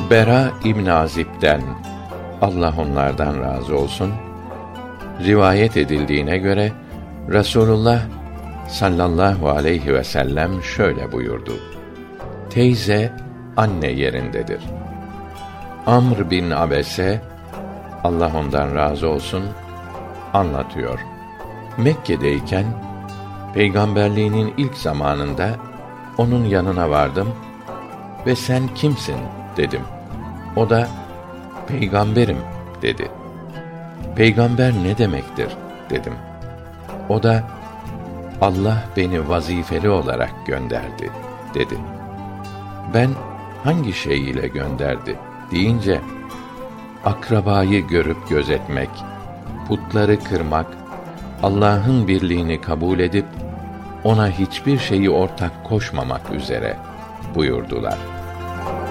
Bera İbn Azib'den, Allah onlardan razı olsun, rivayet edildiğine göre Resulullah sallallahu aleyhi ve sellem şöyle buyurdu: Teyze anne yerindedir. Amr bin Abese, Allah ondan razı olsun, anlatıyor. Mekke'deyken peygamberliğinin ilk zamanında onun yanına vardım ve sen kimsin dedim. O da peygamberim dedi. Peygamber ne demektir dedim. O da Allah beni vazifeli olarak gönderdi dedi. Ben hangi şey ile gönderdi deyince, akrabayı görüp gözetmek, putları kırmak, Allah'ın birliğini kabul edip ona hiçbir şeyi ortak koşmamak üzere buyurdular.